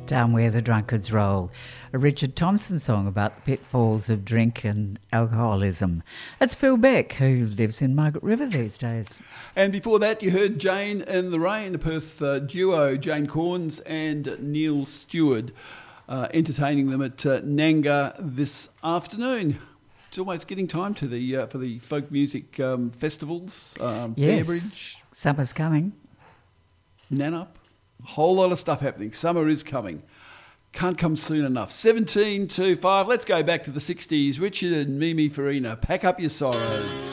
Down Where the Drunkards Roll, a Richard Thompson song about the pitfalls of drink and alcoholism. That's Phil Beck, who lives in Margaret River these days. And before that, you heard Jane in the Rain, the Perth duo, Jane Corns and Neil Stewart, entertaining them at Nanga this afternoon. It's almost getting time to the for the folk music festivals. Yes, Fairbridge, summer's coming. Nannup, a whole lot of stuff happening. Summer is coming. Can't come soon enough. 17 to 5. Let's go back to the 60s. Richard and Mimi Farina, Pack Up Your Sorrows.